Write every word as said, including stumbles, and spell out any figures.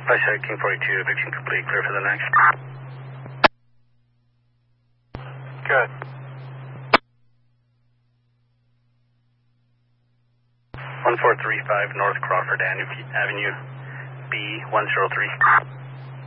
Five seven King forty-two, eviction complete, clear for the next. Good. one four three five North Crawford Avenue, B one zero three.